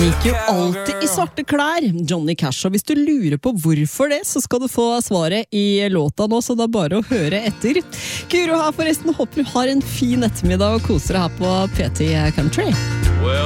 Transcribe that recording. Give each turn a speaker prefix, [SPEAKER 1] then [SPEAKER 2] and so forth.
[SPEAKER 1] Gikk jo alltid i svarte klær, Johnny Cash, og hvis du lurer på hvorfor det, så skal du få svaret i låta nå, så det er bare å høre etter. Guro her forresten, håper du har en fin ettermiddag og koser deg her på PT Country.